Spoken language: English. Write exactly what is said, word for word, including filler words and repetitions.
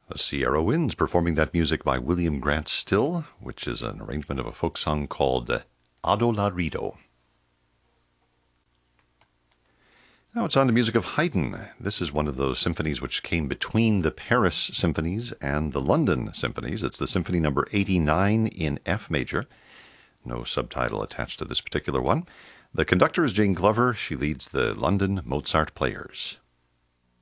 The Sierra Winds performing that music by William Grant Still, which is an arrangement of a folk song called Adolarido. Now it's on to music of Haydn. This is one of those symphonies which came between the Paris symphonies and the London symphonies. It's the Symphony number eighty-nine in F major. No subtitle attached to this particular one. The conductor is Jane Glover. She leads the London Mozart Players.